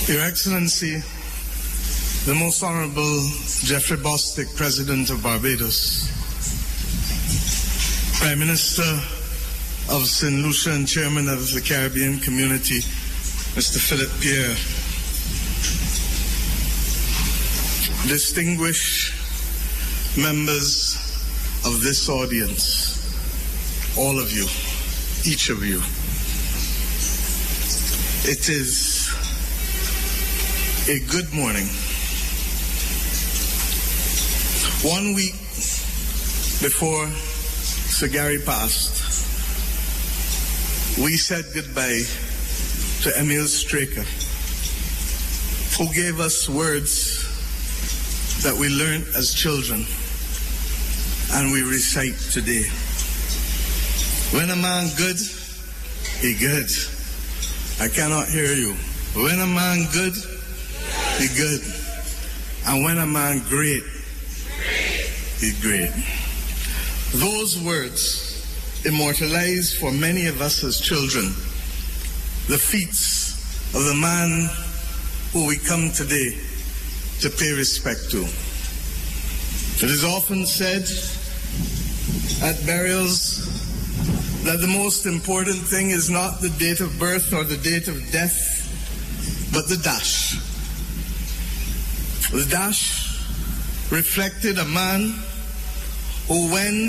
Your Excellency, the Most Honorable Jeffrey Bostic, President of Barbados, Prime Minister of St. Lucia and Chairman of the Caribbean Community, Mr. Philip Pierre, distinguished members of this audience, all of you, each of you, it is a good morning. 1 week before Sir Gary passed, we said goodbye to Emil Straker, who gave us words that we learned as children and we recite today. When a man good, he good. I cannot hear you. When a man good, he good. And when a man great, he great. Those words immortalize for many of us as children the feats of the man who we come today to pay respect to. It is often said at burials that the most important thing is not the date of birth or the date of death, but the dash. The dash reflected a man who, when